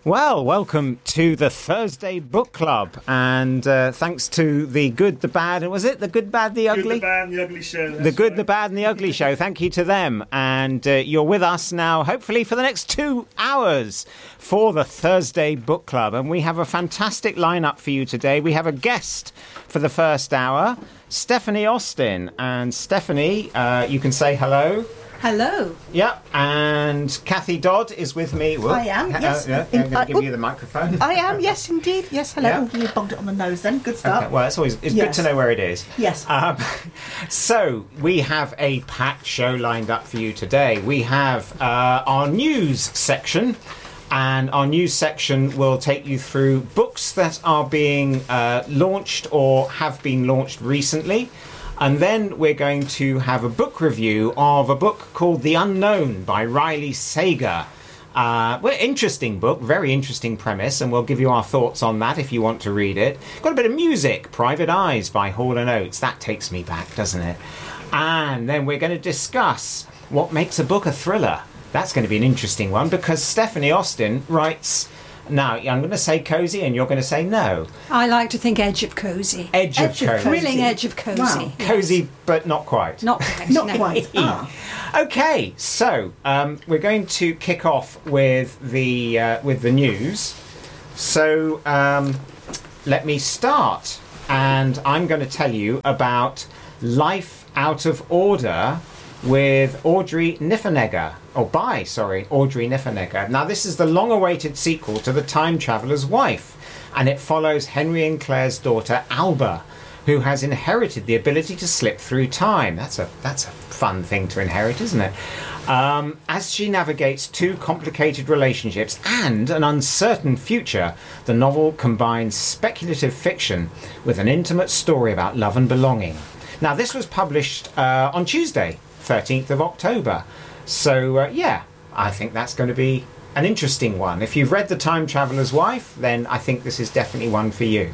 Well, welcome to the Thursday Book Club, and thanks to the Good, the Bad, and was it the Good, Bad, the Ugly? Good, the Bad, and the Ugly show. The Good, the Bad, and the Ugly show. Thank you to them, and you're with us now, hopefully for the next 2 hours for the Thursday Book Club, and we have a fantastic lineup for you today. We have a guest for the first hour, Stephanie Austin, and Stephanie, you can say hello. Hello. Yep, and Kathy Dodd is with me. Whoop. I am, yes. I'm going to give you the microphone. I am, yes, indeed. Yes, hello. Yeah. Oh, you bogged it on the nose then. Good start. Okay, well, it's good to know where it is. Yes. So, we have a packed show lined up for you today. We have our news section, and our news section will take you through books that are being launched or have been launched recently. And then we're going to have a book review of a book called The Unknown by Riley Sager. Interesting book, very interesting premise, and we'll give you our thoughts on that if you want to read it. Got a bit of music, Private Eyes by Hall & Oates. That takes me back, doesn't it? And then we're going to discuss what makes a book a thriller. That's going to be an interesting one because Stephanie Austin writes... Now, I'm going to say cosy and you're going to say no. I like to think edge of cosy. Edge of cosy. Thrilling edge of cosy. Wow. Yes. Cosy, but not quite. Not quite. Not no. quite. Okay, so we're going to kick off with the news. So let me start, and I'm going to tell you about Life Out of Order with Audrey Niffenegger. Audrey Niffenegger. Now, this is the long-awaited sequel to The Time Traveller's Wife, and it follows Henry and Claire's daughter, Alba, who has inherited the ability to slip through time. That's a fun thing to inherit, isn't it? As she navigates two complicated relationships and an uncertain future, the novel combines speculative fiction with an intimate story about love and belonging. Now, this was published on Tuesday, 13th of October. So, I think that's going to be an interesting one. If you've read The Time Traveller's Wife, then I think this is definitely one for you.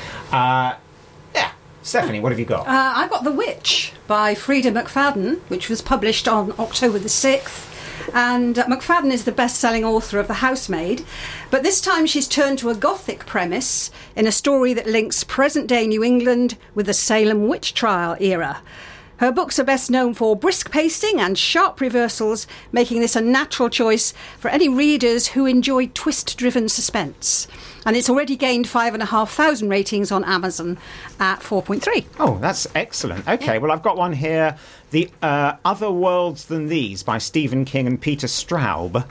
Stephanie, what have you got? I've got The Witch by Frida McFadden, which was published on October the 6th. And McFadden is the best-selling author of The Housemaid, but this time she's turned to a Gothic premise in a story that links present-day New England with the Salem witch trial era. Her books are best known for brisk pacing and sharp reversals, making this a natural choice for any readers who enjoy twist-driven suspense. And it's already gained 5,500 ratings on Amazon at 4.3. Oh, that's excellent. Okay, well, I've got one here. The Other Worlds Than These by Stephen King and Peter Straub.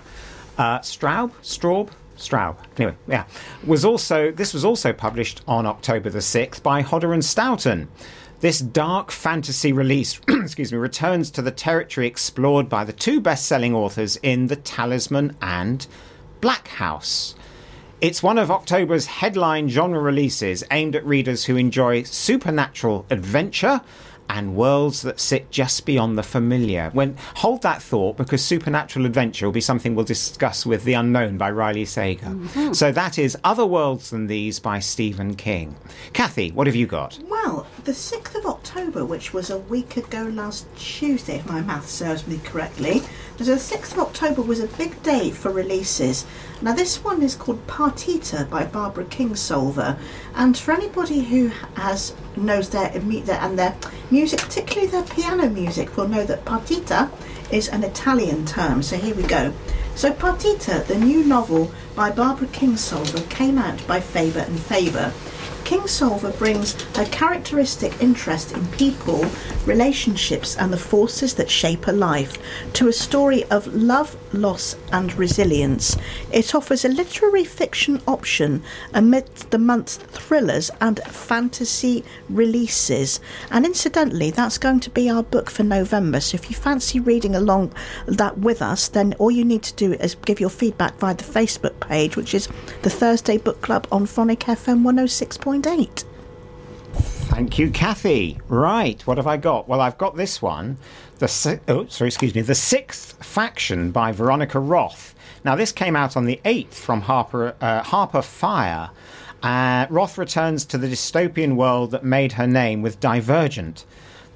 Straub. Anyway, yeah. This was also published on October the 6th by Hodder and Stoughton. This dark fantasy release returns to the territory explored by the two best-selling authors in The Talisman and Black House. It's one of October's headline genre releases aimed at readers who enjoy supernatural adventure and worlds that sit just beyond the familiar. Hold that thought, because supernatural adventure will be something we'll discuss with The Unknown by Riley Sager. Mm-hmm. So that is Other Worlds Than These by Stephen King. Kathy, what have you got? Well, the 6th of October, which was a week ago last Tuesday, if my maths serves me correctly, the 6th of October was a big day for releases. Now, this one is called Partita by Barbara Kingsolver, and for anybody who knows their music, particularly their piano music, will know that partita is an Italian term. So here we go. So Partita, the new novel by Barbara Kingsolver, came out by Faber and Faber. Kingsolver brings her characteristic interest in people, relationships and the forces that shape a life to a story of love, loss and resilience. It offers a literary fiction option amidst the month's thrillers and fantasy releases. And incidentally, that's going to be our book for November. So if you fancy reading along that with us, then all you need to do is give your feedback via the Facebook page, which is the Thursday Book Club on Phonic FM 106.8. Thank you, Kathy. Right, what have I got? Well, I've got this one. The Sixth Faction by Veronica Roth. Now, this came out on the 8th from Harper Fire. Roth returns to the dystopian world that made her name with Divergent.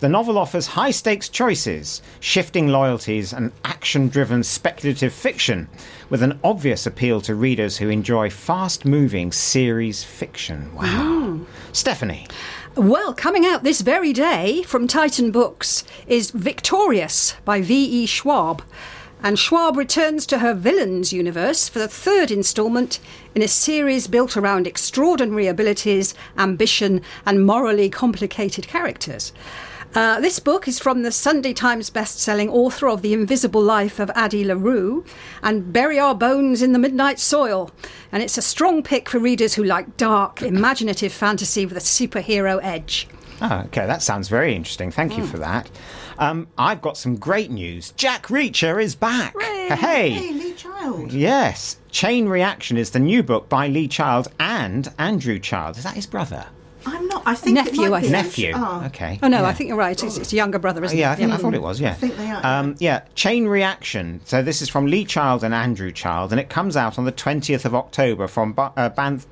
The novel offers high-stakes choices, shifting loyalties and action-driven speculative fiction, with an obvious appeal to readers who enjoy fast-moving series fiction. Wow. Stephanie. Well, coming out this very day from Titan Books is Victorious by V.E. Schwab. And Schwab returns to her villains universe for the third instalment in a series built around extraordinary abilities, ambition, and morally complicated characters. This book is from the Sunday Times best-selling author of The Invisible Life of Addie LaRue and Bury Our Bones in the Midnight Soil. And it's a strong pick for readers who like dark, imaginative fantasy with a superhero edge. Oh, okay, that sounds very interesting. Thank you for that. I've got some great news. Jack Reacher is back. Hey, Lee Child. Yes. Chain Reaction is the new book by Lee Child and Andrew Child. Is that his brother? I'm not. I think Nephew, it might I be. think. Nephew. Oh. Okay. Oh, no, Yeah. I think you're right. It's a younger brother, isn't it? Yeah, I thought it was, yeah. I think they are. Chain Reaction. So this is from Lee Child and Andrew Child, and it comes out on the 20th of October from Bantam.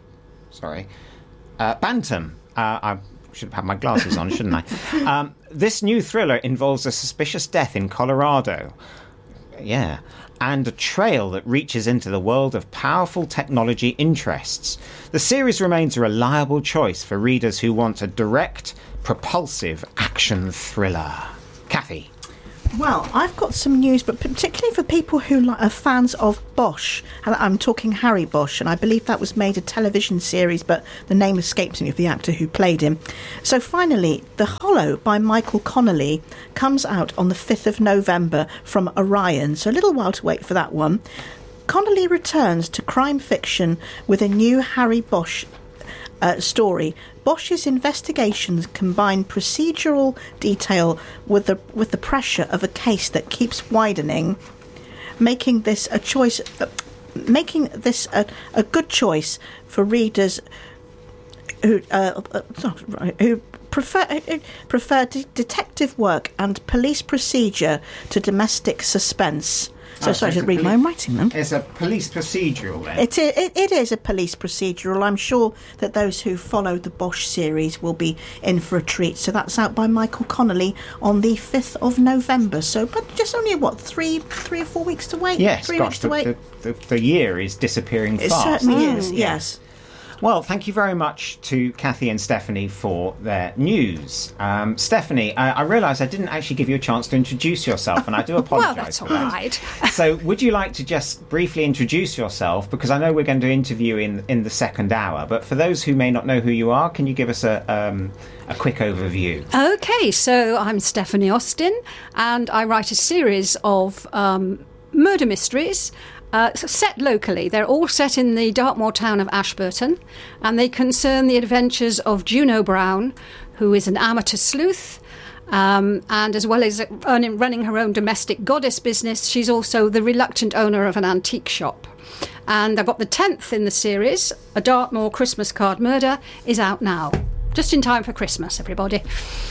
I should have had my glasses on, shouldn't I? This new thriller involves a suspicious death in Colorado. Yeah. And a trail that reaches into the world of powerful technology interests. The series remains a reliable choice for readers who want a direct, propulsive action thriller. Kathy. Well, I've got some news, but particularly for people who are fans of Bosch. And I'm talking Harry Bosch, and I believe that was made a television series, but the name escapes me of the actor who played him. So finally, The Hollow by Michael Connolly comes out on the 5th of November from Orion, so a little while to wait for that one. Connolly returns to crime fiction with a new Harry Bosch story. Bosch's investigations combine procedural detail with the pressure of a case that keeps widening, making this a good choice for readers who prefer detective work and police procedure to domestic suspense. So sorry to read my own writing then. It's a police procedural then. It is a police procedural. I'm sure that those who follow the Bosch series will be in for a treat. So that's out by Michael Connolly on the 5th of November. So, but just only, three or 4 weeks to wait? Yes, 3 gosh, weeks to wait. the year is disappearing It fast. certainly is, yes. Well, thank you very much to Kathy and Stephanie for their news. Stephanie, I realise I didn't actually give you a chance to introduce yourself, and I do apologise Well, that's for all that. right. So would you like to just briefly introduce yourself? Because I know we're going to interview in the second hour, but for those who may not know who you are, can you give us a quick overview? Okay, so I'm Stephanie Austin, and I write a series of murder mysteries set locally. They're all set in the Dartmoor town of Ashburton, and they concern the adventures of Juno Brown, who is an amateur sleuth, and as well as running her own domestic goddess business, she's also the reluctant owner of an antique shop. And I've got the 10th in the series, A Dartmoor Christmas Card Murder, is out now. Just in time for Christmas, everybody.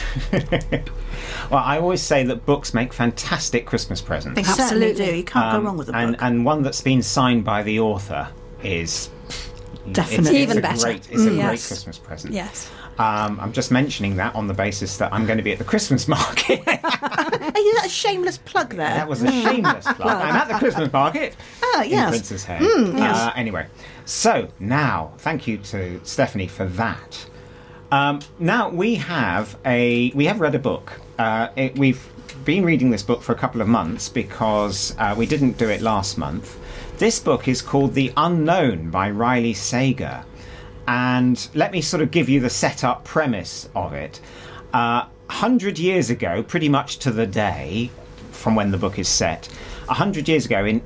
Well, I always say that books make fantastic Christmas presents. They certainly Absolutely. do. You can't go wrong with a book. And one that's been signed by the author is Definitely. Even a better. It's a great Yes. Christmas present. Yes. I'm just mentioning that on the basis that I'm going to be at the Christmas market. Are you that a shameless plug there? That was a shameless plug. I'm at the Christmas market in yes. Prince's Head. yes. Anyway, so now, thank you to Stephanie for that. Now we have read a book. We've been reading this book for a couple of months because we didn't do it last month. This book is called The Unknown by Riley Sager. And let me sort of give you the setup premise of it. 100 years ago, pretty much to the day from when the book is set, 100 years ago in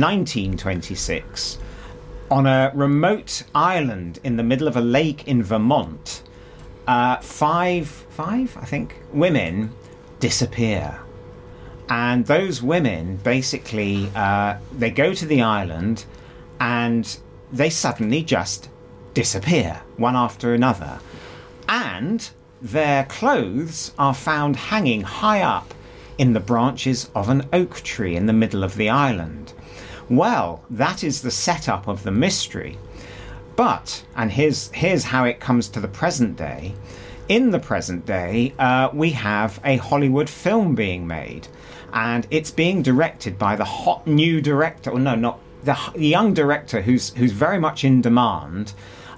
1926, on a remote island in the middle of a lake in Vermont, five, I think, women disappear. And those women basically, they go to the island and they suddenly just disappear, one after another. And their clothes are found hanging high up in the branches of an oak tree in the middle of the island. Well, that is the setup of the mystery. But, and here's how it comes to the present day, in the present day, we have a Hollywood film being made, and it's being directed by the hot new director. Well, no, not the young director who's very much in demand.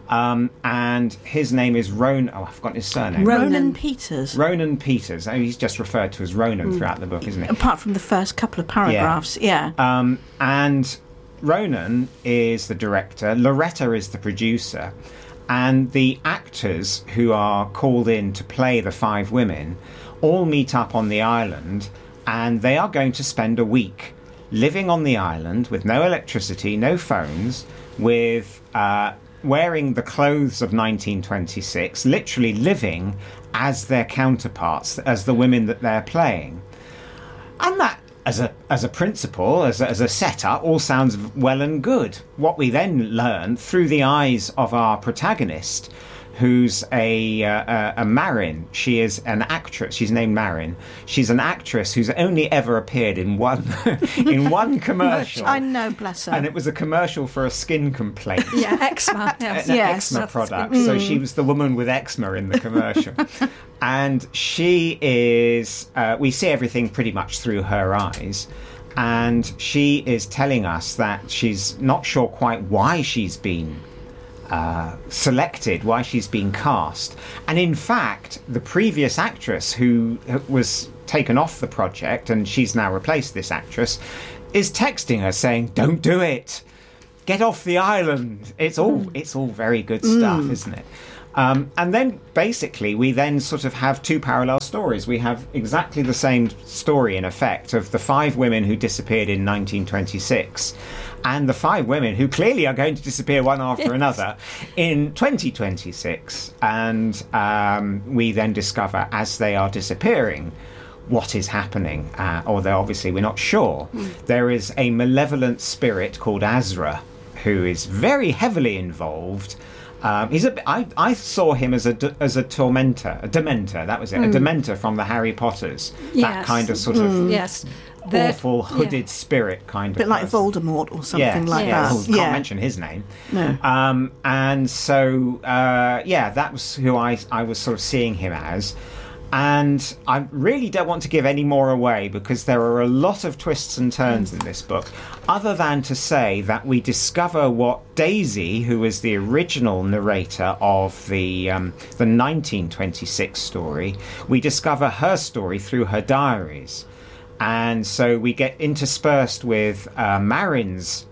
And his name is I've forgotten his surname. Ronan Peters. Ronan Peters. Oh, he's just referred to as Ronan throughout the book, isn't he? Apart from the first couple of paragraphs, yeah. And Ronan is the director. Loretta is the producer. And the actors who are called in to play the 5 women all meet up on the island, and they are going to spend a week living on the island with no electricity, no phones, with wearing the clothes of 1926, literally living as their counterparts, as the women that they're playing. And that, as a principle, as a setup, all sounds well and good. What we then learn through the eyes of our protagonist, who's a Marin. She is an actress. She's named Marin. She's an actress who's only ever appeared in one commercial. I know, bless her. And it was a commercial for a skin complaint. Yeah, eczema. An eczema product. So she was the woman with eczema in the commercial. And she is... we see everything pretty much through her eyes. And she is telling us that she's not sure quite why she's been selected, why she's been cast. And in fact, the previous actress who was taken off the project, and she's now replaced this actress, is texting her saying, "Don't do it. Get off the island." It's all very good stuff, isn't it? And then basically we then sort of have 2 parallel stories. We have exactly the same story in effect of the 5 women who disappeared in 1926 and the 5 women who clearly are going to disappear one after another in 2026. And we then discover as they are disappearing what is happening, although obviously we're not sure. There is a malevolent spirit called Azra who is very heavily involved. I saw him as a tormentor, a dementor. That was it, a dementor from the Harry Potters. Yes. That kind of sort of awful hooded spirit kind of. A bit like Voldemort or something like that. Can't mention his name. No. And so that was who I was sort of seeing him as. And I really don't want to give any more away because there are a lot of twists and turns in this book, other than to say that we discover what Daisy, who is the original narrator of the 1926 story, we discover her story through her diaries. And so we get interspersed with Marin's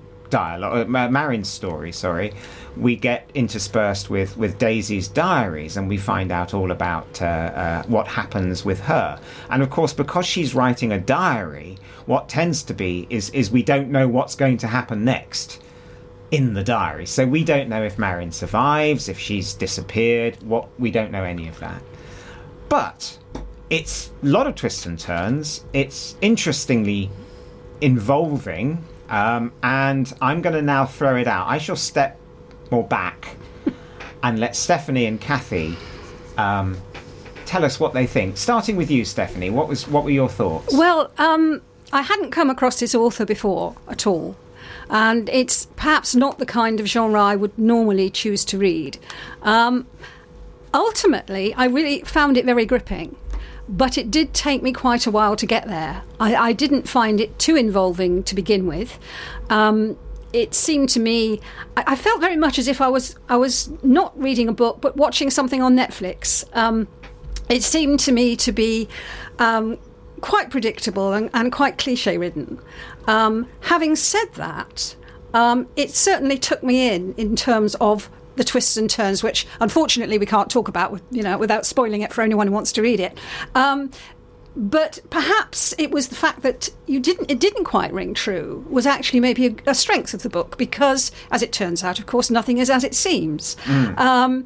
story, we get interspersed with Daisy's diaries, and we find out all about what happens with her. And of course, because she's writing a diary, what tends to be is we don't know what's going to happen next in the diary. So we don't know if Marin survives, if she's disappeared, we don't know any of that. But it's a lot of twists and turns. It's interestingly involving, and I'm going to now throw it out. I shall step more back and let Stephanie and Kathy tell us what they think. Starting with you, Stephanie, what were your thoughts? Well, I hadn't come across this author before at all, and it's perhaps not the kind of genre I would normally choose to read. Ultimately, I really found it very gripping, but it did take me quite a while to get there. I didn't find it too involving to begin with. It seemed to me, I felt very much as if I was not reading a book but watching something on Netflix. It seemed to me to be quite predictable and quite cliche-ridden. Having said that, it certainly took me in terms of the twists and turns, which unfortunately we can't talk about without spoiling it for anyone who wants to read it. But perhaps it was the fact that it didn't quite ring true was actually maybe a strength of the book, because, as it turns out, of course, nothing is as it seems. I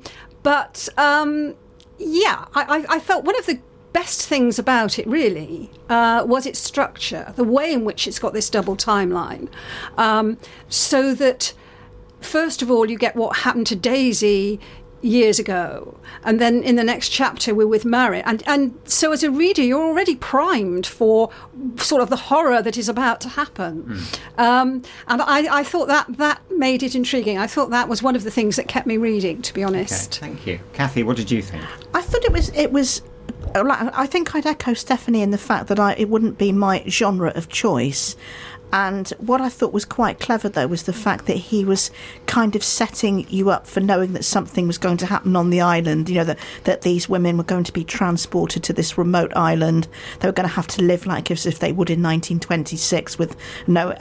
felt one of the best things about it, really, was its structure, the way in which it's got this double timeline, so that, first of all, you get what happened to Daisy years ago, and then in the next chapter we're with Marin, and so as a reader you're already primed for sort of the horror that is about to happen. And I thought that made it intriguing. I thought that was one of the things that kept me reading, to be honest. Okay, thank you. Kathy, what did you think? I thought it was. I think I'd echo Stephanie in the fact that it wouldn't be my genre of choice. And what I thought was quite clever, though, was the fact that he was kind of setting you up for knowing that something was going to happen on the island. You know, that these women were going to be transported to this remote island. They were going to have to live like as if they would in 1926, with no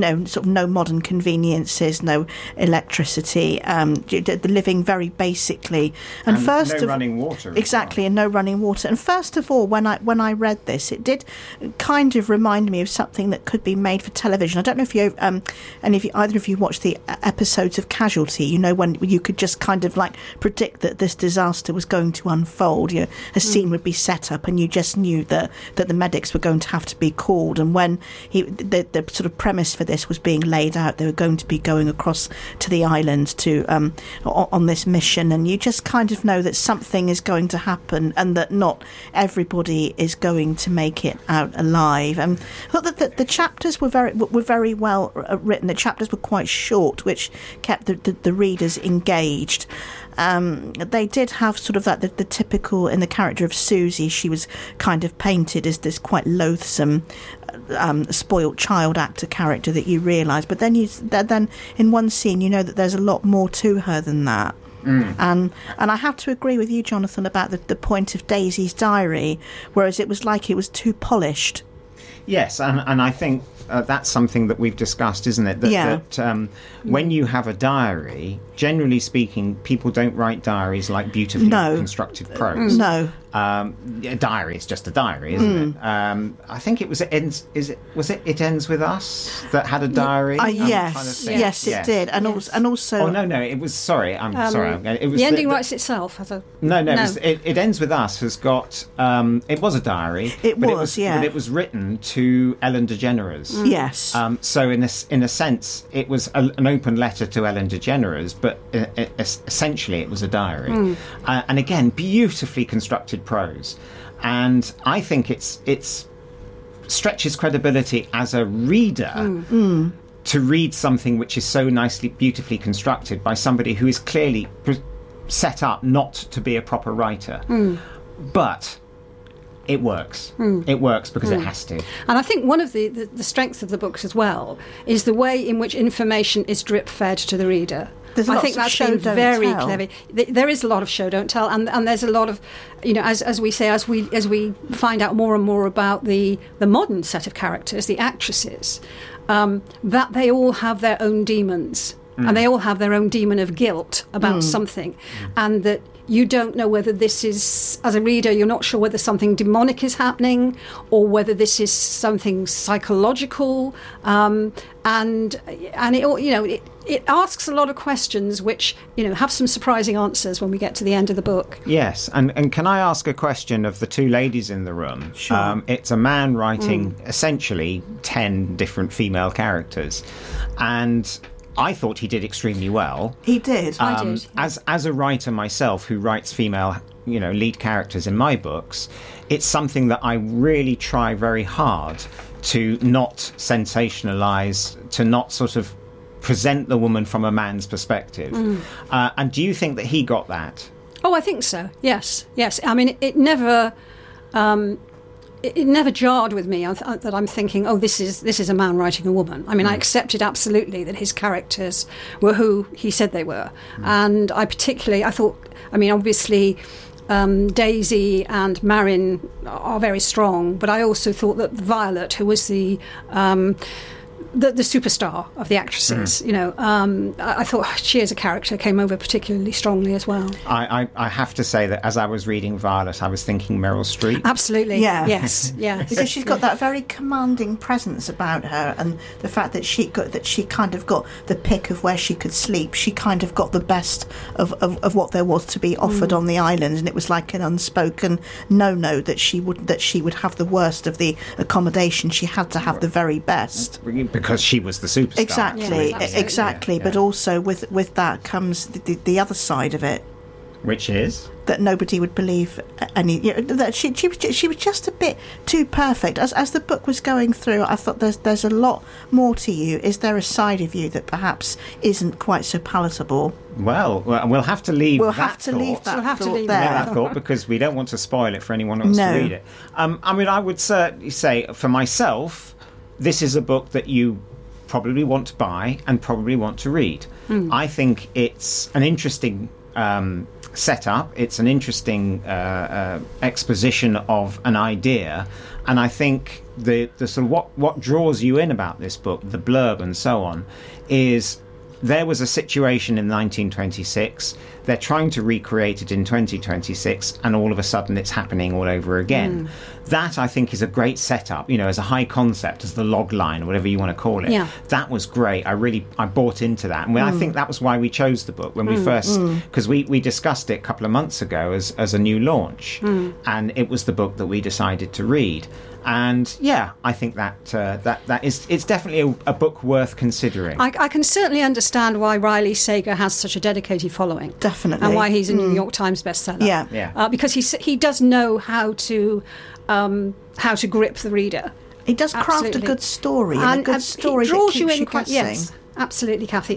modern conveniences, no electricity, living very basically. And no running water. Exactly, and no running water. And first of all, when I read this, it did kind of remind me of something that could be made for television. I don't know if you either of you watched the episodes of Casualty. You know, when you could just kind of like predict that this disaster was going to unfold. You know, a scene would be set up, and you just knew that the medics were going to have to be called. And when the sort of premise for this was being laid out, they were going to be going across to the island to on this mission, and you just kind of know that something is going to happen, and that not everybody is going to make it out alive. I thought that the chapters were very well written. The chapters were quite short, which kept the readers engaged. They did have sort of that the typical, in the character of Susie, she was kind of painted as this quite loathsome, spoilt child actor character that you realise. But then in one scene you know that there's a lot more to her than that. And I have to agree with you, Jonathan, about the point of Daisy's diary, whereas it was like it was too polished. Yes, and I think that's something that we've discussed, isn't it? That when you have a diary, generally speaking, people don't write diaries like beautifully constructed prose. No. A diary is just a diary, isn't it? I think it was It Ends With Us that had a diary. Yes, it did, and also. Oh no, it was. Sorry, I'm sorry. It was the ending writes itself. No. It Ends With Us has got. It was a diary. But it was written to Ellen DeGeneres. Yes. So in a sense, it was an open letter to Ellen DeGeneres, but essentially it was a diary. And again, beautifully constructed prose, and I think it's stretches credibility as a reader to read something which is so nicely, beautifully constructed by somebody who is clearly set up not to be a proper writer, but it works. It works because it has to. And I think one of the strengths of the books as well is the way in which information is drip fed to the reader. I think that's been very clever. There is a lot of show don't tell, and there's a lot of, you know, as we say, as we find out more and more about the modern set of characters, the actresses, that they all have their own demons, and they all have their own demon of guilt about something, and that you don't know whether this is, as a reader, you're not sure whether something demonic is happening or whether this is something psychological, and it, you know, it asks a lot of questions which, you know, have some surprising answers when we get to the end of the book. Yes, and can I ask a question of the two ladies in the room? Sure. It's a man writing essentially 10 different female characters, and I thought he did extremely well. He did. I did. As a writer myself who writes female, you know, lead characters in my books, it's something that I really try very hard to not sensationalise, to not sort of present the woman from a man's perspective. And do you think that he got that? Oh, I think so. Yes. I mean, it never jarred with me that I'm thinking, oh, this is a man writing a woman. I mean, I accepted absolutely that his characters were who he said they were. And I thought, I mean, obviously, Daisy and Marin are very strong, but I also thought that Violet, who was the superstar of the actresses, you know, I thought she as a character came over particularly strongly as well. I have to say that as I was reading Violet, I was thinking Meryl Streep. Absolutely. Yeah. Yes. Because she's got that very commanding presence about her, and the fact that she kind of got the pick of where she could sleep. She kind of got the best of what there was to be offered on the island, and it was like an unspoken no that she would have the worst of the accommodation. She had to have the very best. Because she was the superstar. Exactly. But also with that comes the other side of it. Which is? That nobody would believe any. That she was just a bit too perfect. As the book was going through, I thought there's a lot more to you. Is there a side of you that perhaps isn't quite so palatable? Well, we'll have to leave. We'll that have to thought. leave that We'll have to thought leave there. that thought, because we don't want to spoil it for anyone who wants No. to read it. I mean, I would certainly say, for myself, this is a book that you probably want to buy and probably want to read. I think it's an interesting setup. It's an interesting exposition of an idea, and I think the sort of what draws you in about this book, the blurb and so on, is there was a situation in 1926. They're trying to recreate it in 2026, and all of a sudden it's happening all over again. That, I think, is a great setup, as a high concept, as the log line, or whatever you want to call it. Yeah. That was great. I bought into that. And I think that was why we chose the book when we first, because we discussed it a couple of months ago as a new launch, and it was the book that we decided to read. And yeah, I think it's definitely a book worth considering. I can certainly understand why Riley Sager has such a dedicated following. Definitely. And why he's a New York Times bestseller. Yeah. Because he does know how to grip the reader. He does craft Absolutely. a good story, and a good story it draws that you keeps in quite. guessing. Yes, absolutely, Kathy.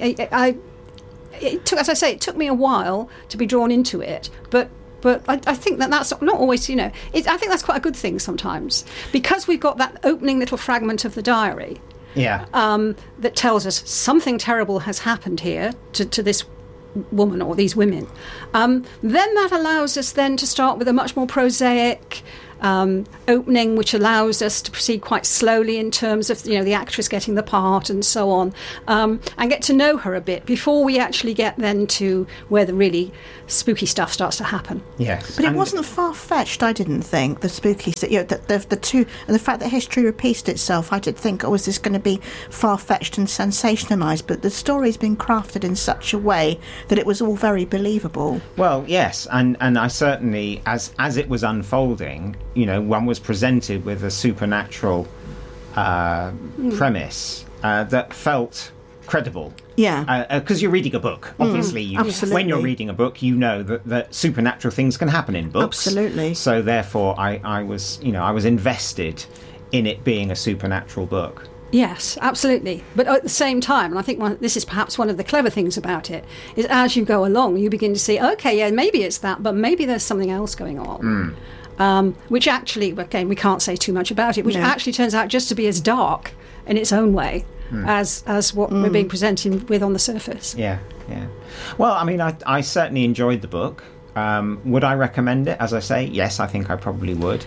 It took, as I say, it took me a while to be drawn into it, but I think that's not always, I think that's quite a good thing sometimes, because we've got that opening little fragment of the diary. Yeah. That tells us something terrible has happened here to this woman or these women. Then that allows us then to start with a much more prosaic opening, which allows us to proceed quite slowly in terms of the actress getting the part and so on, and get to know her a bit before we actually get then to where the really spooky stuff starts to happen. Yes. But it wasn't far-fetched, I didn't think, the spooky stuff. The two, and the fact that history repeats itself, I did think, is this going to be far-fetched and sensationalised? But the story's been crafted in such a way that it was all very believable. Well, yes, and I certainly, as it was unfolding, one was presented with a supernatural premise that felt credible. Yeah. Because you're reading a book. Obviously, absolutely. When you're reading a book, you know that supernatural things can happen in books. Absolutely. So therefore, I was invested in it being a supernatural book. Yes, absolutely. But at the same time, and I think this is perhaps one of the clever things about it, is as you go along, you begin to see, okay, yeah, maybe it's that, but maybe there's something else going on. Which actually, again, we can't say too much about it, which actually turns out just to be as dark in its own way as what we're being presented with on the surface. Yeah. Well, I mean, I certainly enjoyed the book. Would I recommend it? As I say, yes, I think I probably would.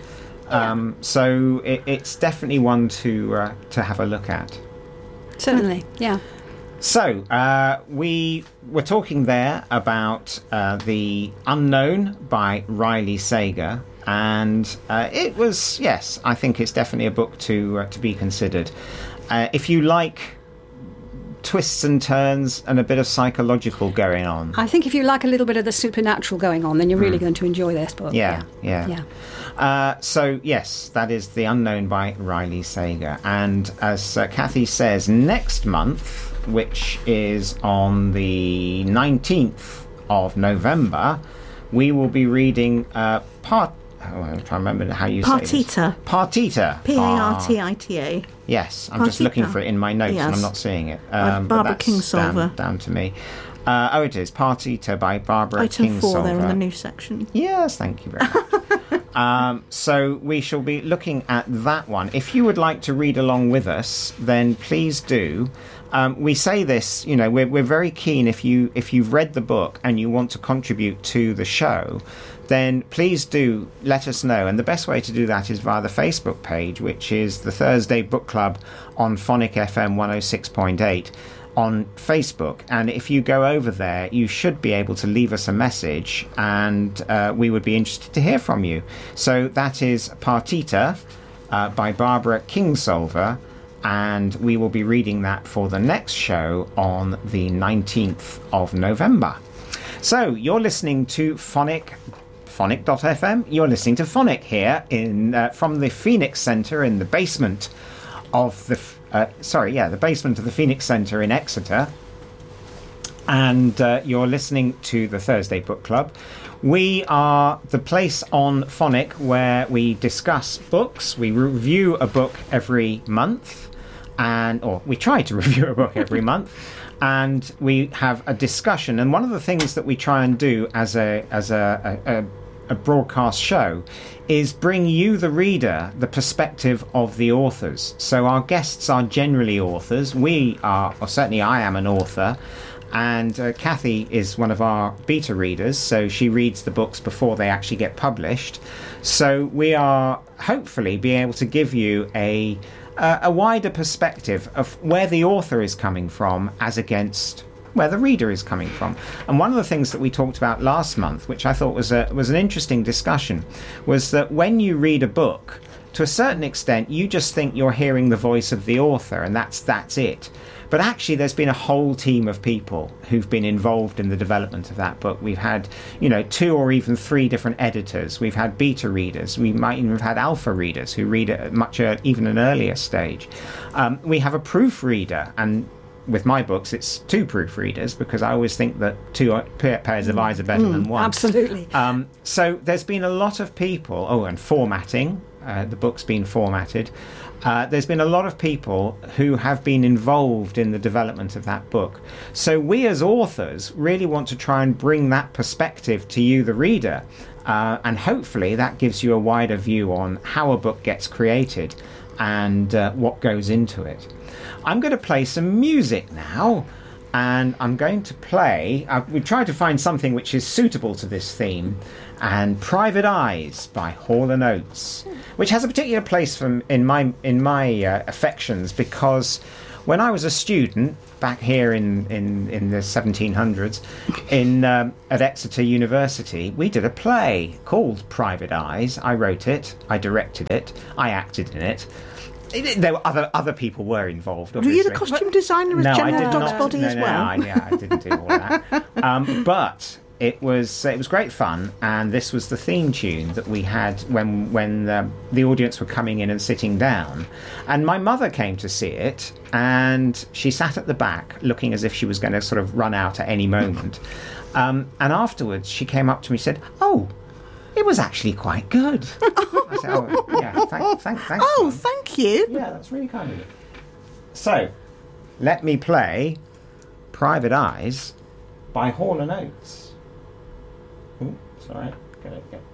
So it's definitely one to have a look at. Certainly, yeah. So we were talking there about The Unknown by Riley Sager, and it was, yes, I think it's definitely a book to be considered. If you like twists and turns and a bit of psychological going on. I think if you like a little bit of the supernatural going on, then you're really going to enjoy this book. Yeah. So, yes, that is The Unknown by Riley Sager. And as Kathy says, next month, which is on the 19th of November, we will be reading I'm trying to remember how you say this. Partita. P-A-R-T-I-T-A. Yes, I'm just looking for it in my notes and I'm not seeing it. Barbara but that's Kingsolver. Down to me. It is Partita by Barbara Item 4 Kingsolver. there in the news section. Yes, thank you very much. So we shall be looking at that one. If you would like to read along with us, then please do. We say this, we're very keen if you've read the book and you want to contribute to the show, then please do let us know. And the best way to do that is via the Facebook page, which is the Thursday Book Club on Phonic FM 106.8 on Facebook. And if you go over there, you should be able to leave us a message, and we would be interested to hear from you. So that is Partita by Barbara Kingsolver, and we will be reading that for the next show on the 19th of November. So you're listening to Phonic.fm. You're listening to Phonic here from the Phoenix Centre in the basement of the basement of the Phoenix Centre in Exeter. and you're listening to the Thursday Book Club. We are the place on Phonic where we discuss books. We review a book every month, or we try to review a book every month, and we have a discussion. And one of the things that we try and do as a broadcast show is bring you, the reader, the perspective of the authors. So our guests are generally authors. We are, or certainly I am, an author. And Kathy is one of our beta readers, so she reads the books before they actually get published. So we are hopefully being able to give you a wider perspective of where the author is coming from as against where the reader is coming from. And one of the things that we talked about last month, which I thought was an interesting discussion, was that when you read a book, to a certain extent, you just think you're hearing the voice of the author, and that's it. But actually, there's been a whole team of people who've been involved in the development of that book. We've had, 2 or even 3 different editors. We've had beta readers. We might even have had alpha readers who read at even an earlier stage. We have a proofreader, and with my books, it's 2 proofreaders, because I always think that 2 pairs of eyes are better than one. Absolutely. So there's been a lot of people. Oh, and formatting. The book's been formatted. There's been a lot of people who have been involved in the development of that book. So we as authors really want to try and bring that perspective to you, the reader, and hopefully that gives you a wider view on how a book gets created and what goes into it. I'm going to play some music now, and I'm going to play... we tried to find something which is suitable to this theme, and Private Eyes by Hall & Oates, which has a particular place in my affections, because when I was a student back here in the 1700s at Exeter University, we did a play called Private Eyes. I wrote it, I directed it, I acted in it. There were other people were involved, obviously. Were you the costume designer as General Dogsbody as well? I didn't do all that. But it was great fun, and this was the theme tune that we had when the audience were coming in and sitting down. And my mother came to see it, and she sat at the back looking as if she was going to sort of run out at any moment. And afterwards she came up to me and said, "Oh, it was actually quite good." I said, "Oh, yeah, thanks." Oh, Mum. thank you. Yeah, that's really kind of you. So, let me play Private Eyes by Hall & Oates. Ooh, sorry. Get it.